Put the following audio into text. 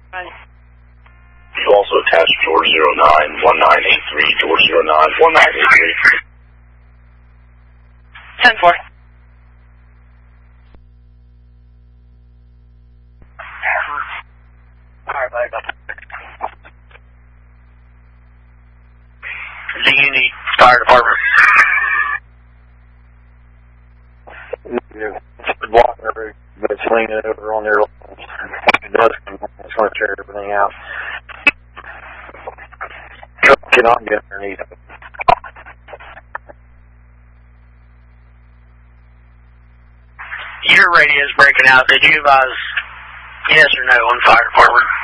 You also attached George 09-1983, George 09-1983. 10-4. Alright, bye. Do you need fire department? It's blocking every, but it's leaning over on their lines. It does come, it's going to tear everything out. Truck cannot get underneath it. Your radio's breaking out. Did you advise yes or no on fire department?